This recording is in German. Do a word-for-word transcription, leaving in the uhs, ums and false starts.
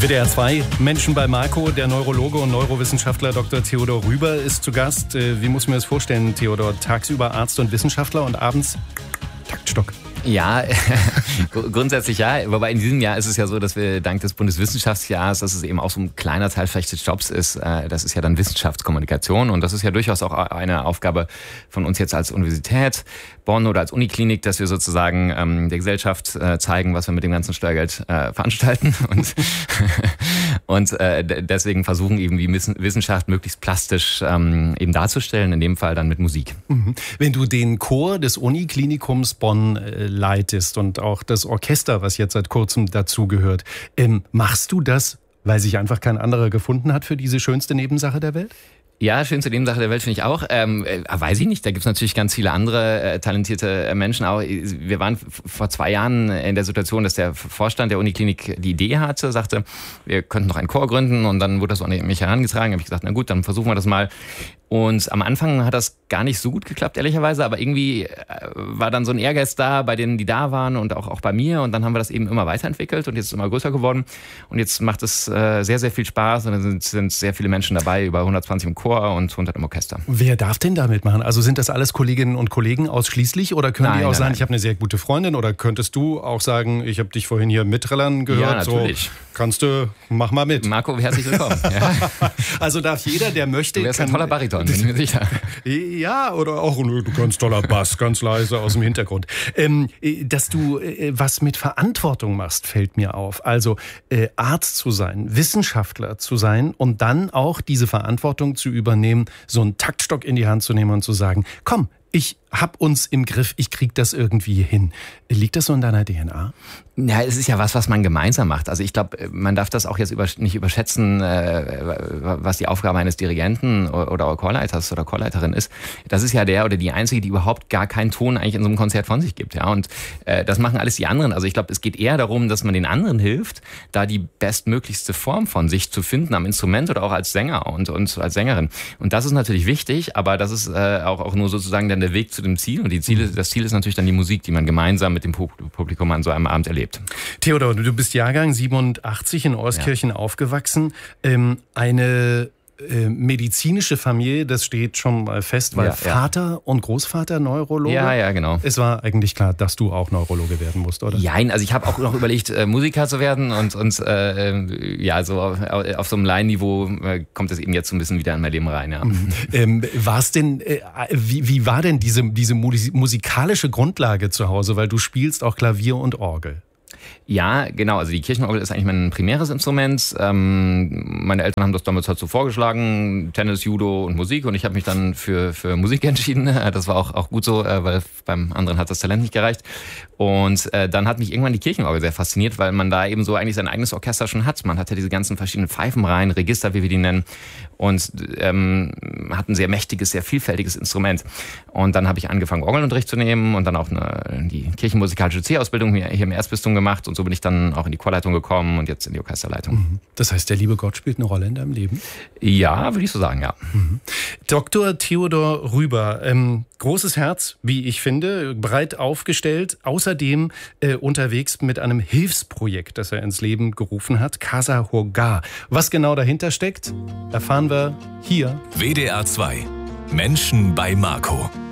W D R zwei, Menschen bei Marco. Der Neurologe und Neurowissenschaftler Doktor Theodor Rüber ist zu Gast. Wie muss man das vorstellen, Theodor? Tagsüber Arzt und Wissenschaftler und abends Taktstock. Ja, grundsätzlich ja. Wobei in diesem Jahr ist es ja so, dass wir dank des Bundeswissenschaftsjahres, dass es eben auch so ein kleiner Teil vielleicht des Jobs ist, das ist ja dann Wissenschaftskommunikation. Und das ist ja durchaus auch eine Aufgabe von uns jetzt als Universität Bonn oder als Uniklinik, dass wir sozusagen ähm, der Gesellschaft äh, zeigen, was wir mit dem ganzen Steuergeld äh, veranstalten. Und, und äh, deswegen versuchen eben die Wissenschaft möglichst plastisch ähm, eben darzustellen, in dem Fall dann mit Musik. Mhm. Wenn du den Chor des Uniklinikums Bonn äh, leitest und auch das Orchester, was jetzt seit kurzem dazugehört, ähm, machst du das, weil sich einfach kein anderer gefunden hat für diese schönste Nebensache der Welt? Ja, schönste Nebensache der Welt finde ich auch. Ähm, äh, weiß ich nicht, da gibt es natürlich ganz viele andere äh, talentierte Menschen auch. Wir waren f- vor zwei Jahren in der Situation, dass der Vorstand der Uniklinik die Idee hatte, sagte, wir könnten noch einen Chor gründen, und dann wurde das an mich herangetragen. Habe ich gesagt, na gut, dann versuchen wir das mal. Und am Anfang hat das gar nicht so gut geklappt, ehrlicherweise, aber irgendwie war dann so ein Ehrgeiz da bei denen, die da waren, und auch, auch bei mir, und dann haben wir das eben immer weiterentwickelt und jetzt ist es immer größer geworden und jetzt macht es äh, sehr, sehr viel Spaß, und dann sind, sind sehr viele Menschen dabei, über hundertzwanzig im Chor und hundert im Orchester. Wer darf denn da mitmachen? Also sind das alles Kolleginnen und Kollegen ausschließlich, oder können nein, die auch nein, sagen, nein. ich habe eine sehr gute Freundin, oder könntest du auch sagen, ich habe dich vorhin hier mitträllern gehört, ja, natürlich. So kannst du, mach mal mit. Marco, herzlich willkommen. Ja. Also darf jeder, der möchte... Du wärst ein toller Bariton, bin ich mir sicher. Ja, oder auch ein ganz toller Bass, ganz leise aus dem Hintergrund. Ähm, dass du äh, was mit Verantwortung machst, fällt mir auf. Also äh, Arzt zu sein, Wissenschaftler zu sein und dann auch diese Verantwortung zu übernehmen, so einen Taktstock in die Hand zu nehmen und zu sagen, komm, ich hab uns im Griff, ich krieg das irgendwie hin. Liegt das so in deiner D N A? Ja, es ist ja was, was man gemeinsam macht. Also ich glaube, man darf das auch jetzt über, nicht überschätzen, äh, was die Aufgabe eines Dirigenten oder Chorleiters oder Chorleiterin ist. Das ist ja der oder die Einzige, die überhaupt gar keinen Ton eigentlich in so einem Konzert von sich gibt. Ja, und äh, das machen alles die anderen. Also ich glaube, es geht eher darum, dass man den anderen hilft, da die bestmöglichste Form von sich zu finden am Instrument oder auch als Sänger und, und als Sängerin. Und das ist natürlich wichtig, aber das ist äh, auch, auch nur sozusagen dann der Weg zu dem Ziel. Und die Ziele, das Ziel ist natürlich dann die Musik, die man gemeinsam mit dem Publikum an so einem Abend erlebt. Theodor, du bist Jahrgang siebenundachtzig, in Euskirchen ja. aufgewachsen. Ähm, eine äh, medizinische Familie, das steht schon mal fest, weil ja, Vater ja. und Großvater Neurologe. Ja, ja, genau. Es war eigentlich klar, dass du auch Neurologe werden musst, oder? Nein, also ich habe auch noch überlegt, äh, Musiker zu werden und, und äh, ja, so auf, auf so einem Laienniveau äh, kommt es eben jetzt so ein bisschen wieder in mein Leben rein. Ja. Mhm. Ähm, war's denn, äh, wie, wie war denn diese, diese musikalische Grundlage zu Hause? Weil du spielst auch Klavier und Orgel. Ja, genau. Also die Kirchenorgel ist eigentlich mein primäres Instrument. Ähm, meine Eltern haben das damals halt so vorgeschlagen, Tennis, Judo und Musik. Und ich habe mich dann für, für Musik entschieden. Das war auch, auch gut so, weil beim anderen hat das Talent nicht gereicht. Und äh, dann hat mich irgendwann die Kirchenorgel sehr fasziniert, weil man da eben so eigentlich sein eigenes Orchester schon hat. Man hat ja diese ganzen verschiedenen Pfeifenreihen, Register, wie wir die nennen. Und ähm, hat ein sehr mächtiges, sehr vielfältiges Instrument. Und dann habe ich angefangen, Orgelunterricht zu nehmen und dann auch eine, die kirchenmusikalische C-Ausbildung hier, hier im Erzbistum gemacht. Und so bin ich dann auch in die Chorleitung gekommen und jetzt in die Orchesterleitung. Das heißt, der liebe Gott spielt eine Rolle in deinem Leben? Ja, würde ich so sagen, ja. Mhm. Doktor Theodor Rüber, ähm, großes Herz, wie ich finde, breit aufgestellt. Außerdem äh, unterwegs mit einem Hilfsprojekt, das er ins Leben gerufen hat, Casa Hogar. Was genau dahinter steckt, erfahren wir hier. W D R zwei. Menschen bei Marco.